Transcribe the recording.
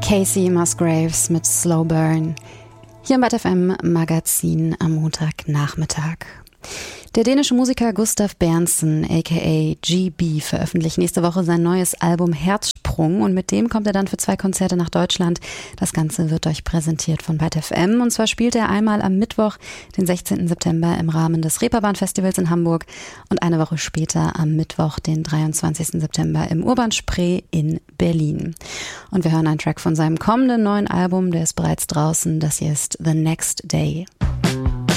Casey Musgraves mit Slow Burn. Hier im Byte FM Magazin am Montagnachmittag. Der dänische Musiker Gustav Berntsen, aka GB, veröffentlicht nächste Woche sein neues Album Herzsprung und mit dem kommt er dann für 2 Konzerte nach Deutschland. Das Ganze wird euch präsentiert von Byte FM und zwar spielt er einmal am Mittwoch, den 16. September im Rahmen des Reeperbahn-Festivals in Hamburg und eine Woche später am Mittwoch, den 23. September im Urban Spree in Berlin. Und wir hören einen Track von seinem kommenden neuen Album, der ist bereits draußen. Das hier ist The Next Day.